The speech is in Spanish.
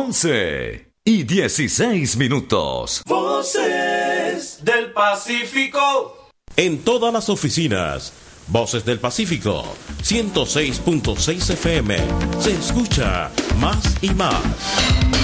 11:16. Voces del Pacífico. En todas las oficinas, Voces del Pacífico, 106.6 FM. Se escucha más y más.